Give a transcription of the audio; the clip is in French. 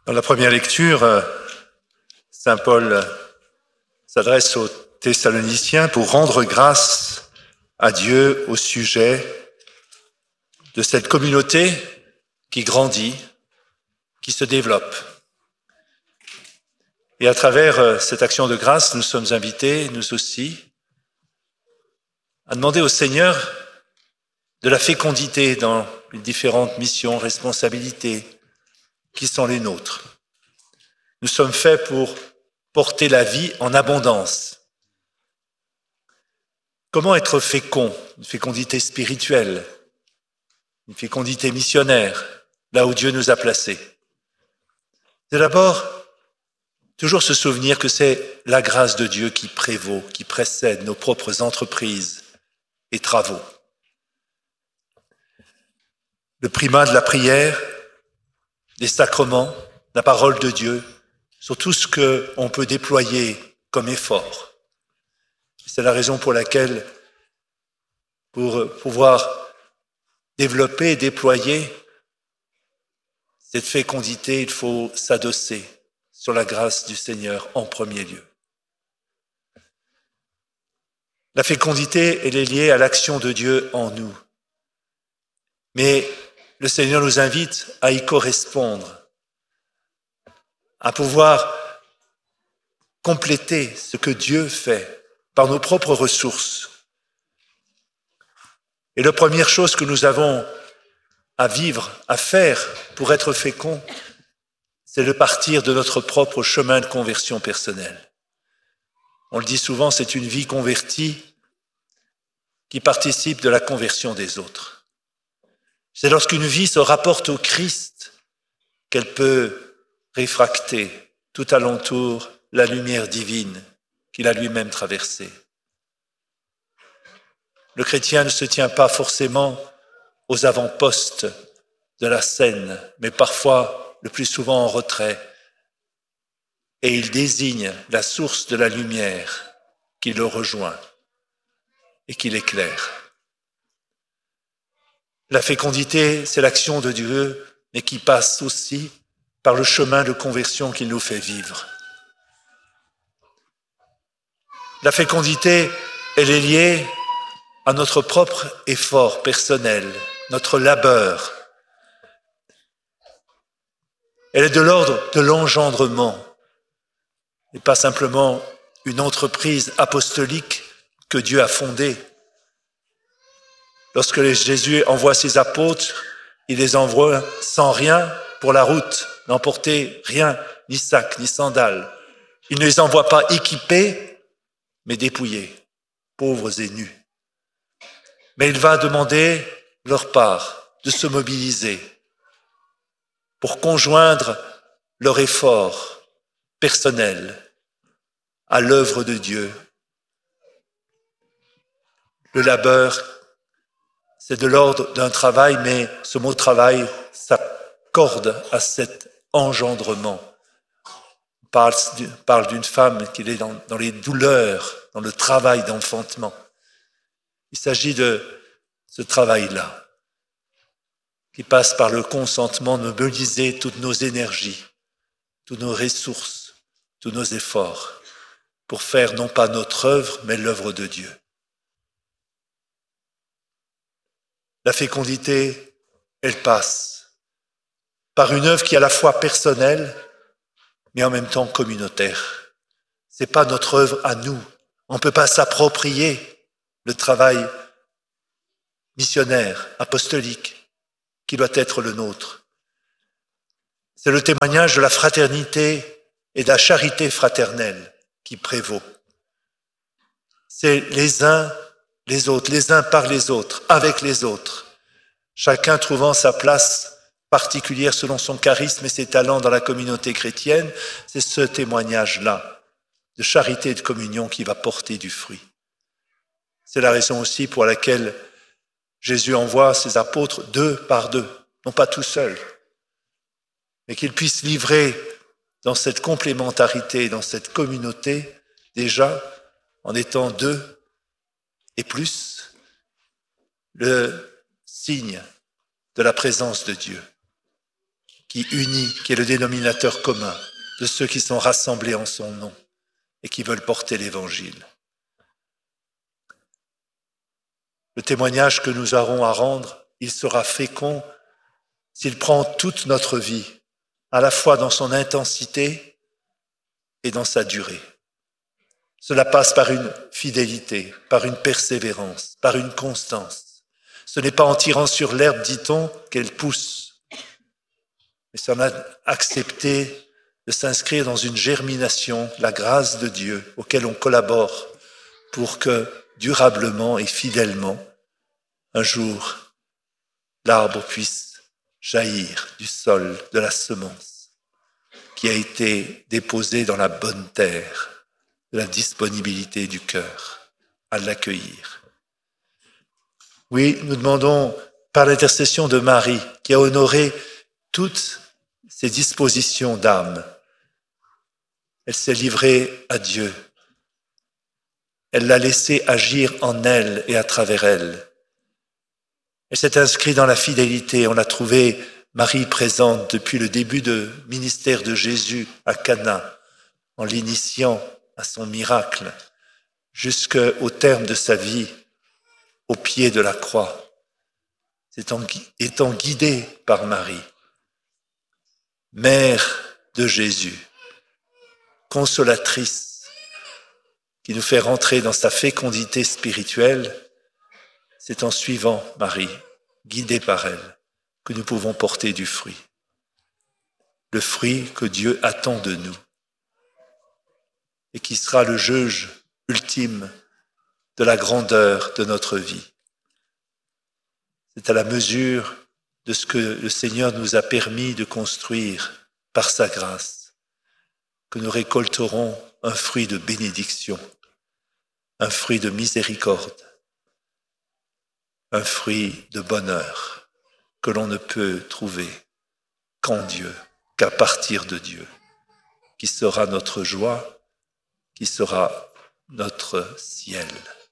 Dans la première lecture, saint Paul s'adresse aux Thessaloniciens pour rendre grâce à Dieu au sujet de cette communauté qui grandit, qui se développe. Et à travers cette action de grâce, nous sommes invités, nous aussi, à demander au Seigneur de la fécondité dans les différentes missions, responsabilités qui sont les nôtres. Nous sommes faits pour porter la vie en abondance. Comment être fécond? Une fécondité spirituelle, une fécondité missionnaire, là où Dieu nous a placés. C'est d'abord toujours se souvenir que c'est la grâce de Dieu qui prévaut, qui précède nos propres entreprises et travaux. Le primat de la prière, des sacrements, la parole de Dieu, sur tout ce qu'on peut déployer comme effort. C'est la raison pour laquelle, pour pouvoir développer et déployer cette fécondité, il faut s'adosser sur la grâce du Seigneur en premier lieu. La fécondité, elle est liée à l'action de Dieu en nous. Mais le Seigneur nous invite à y correspondre, à pouvoir compléter ce que Dieu fait par nos propres ressources. Et la première chose que nous avons à vivre, à faire pour être féconds, c'est de partir de notre propre chemin de conversion personnelle. On le dit souvent, c'est une vie convertie qui participe de la conversion des autres. C'est lorsqu'une vie se rapporte au Christ qu'elle peut réfracter tout alentour la lumière divine qu'il a lui-même traversée. Le chrétien ne se tient pas forcément aux avant-postes de la scène, mais parfois, le plus souvent en retrait, et il désigne la source de la lumière qui le rejoint et qui l'éclaire. La fécondité, c'est l'action de Dieu, mais qui passe aussi par le chemin de conversion qu'il nous fait vivre. La fécondité, elle est liée à notre propre effort personnel, notre labeur. Elle est de l'ordre de l'engendrement, et pas simplement une entreprise apostolique que Dieu a fondée. Lorsque Jésus envoie ses apôtres, il les envoie sans rien pour la route, n'emporter rien, ni sac, ni sandales. Il ne les envoie pas équipés, mais dépouillés, pauvres et nus. Mais il va demander leur part de se mobiliser pour conjoindre leur effort personnel à l'œuvre de Dieu. Le labeur, c'est de l'ordre d'un travail, mais ce mot travail s'accorde à cet engendrement. On parle d'une femme qui est dans les douleurs, dans le travail d'enfantement. Il s'agit de ce travail-là, qui passe par le consentement de mobiliser toutes nos énergies, toutes nos ressources, tous nos efforts, pour faire non pas notre œuvre, mais l'œuvre de Dieu. La fécondité, elle passe par une œuvre qui est à la fois personnelle, mais en même temps communautaire. C'est pas notre œuvre à nous. On ne peut pas s'approprier le travail missionnaire, apostolique, qui doit être le nôtre. C'est le témoignage de la fraternité et de la charité fraternelle qui prévaut. C'est les uns les autres, les uns par les autres, avec les autres, chacun trouvant sa place particulière selon son charisme et ses talents dans la communauté chrétienne. C'est ce témoignage-là de charité et de communion qui va porter du fruit. C'est la raison aussi pour laquelle Jésus envoie ses apôtres 2 par 2, non pas tout seuls, mais qu'ils puissent livrer dans cette complémentarité, dans cette communauté, déjà, en étant 2 et plus, le signe de la présence de Dieu, qui unit, qui est le dénominateur commun de ceux qui sont rassemblés en son nom et qui veulent porter l'Évangile. Le témoignage que nous aurons à rendre, il sera fécond s'il prend toute notre vie, à la fois dans son intensité et dans sa durée. Cela passe par une fidélité, par une persévérance, par une constance. Ce n'est pas en tirant sur l'herbe, dit-on, qu'elle pousse, mais c'est en accepter de s'inscrire dans une germination, la grâce de Dieu, auquel on collabore pour que, durablement et fidèlement, un jour, l'arbre puisse jaillir du sol, de la semence qui a été déposée dans la bonne terre, de la disponibilité du cœur à l'accueillir. Oui, nous demandons par l'intercession de Marie, qui a honoré toutes ses dispositions d'âme. Elle s'est livrée à Dieu. Elle l'a laissé agir en elle et à travers elle. Elle s'est inscrite dans la fidélité. On a trouvé Marie présente depuis le début du ministère de Jésus à Cana, en l'initiant à son miracle, jusqu'au terme de sa vie, au pied de la croix, étant guidée par Marie, mère de Jésus, consolatrice, qui nous fait rentrer dans sa fécondité spirituelle. C'est en suivant Marie, guidée par elle, que nous pouvons porter du fruit. Le fruit que Dieu attend de nous et qui sera le juge ultime de la grandeur de notre vie. C'est à la mesure de ce que le Seigneur nous a permis de construire par sa grâce que nous récolterons un fruit de bénédiction, un fruit de miséricorde, un fruit de bonheur que l'on ne peut trouver qu'en Dieu, qu'à partir de Dieu, qui sera notre joie, qui sera notre ciel.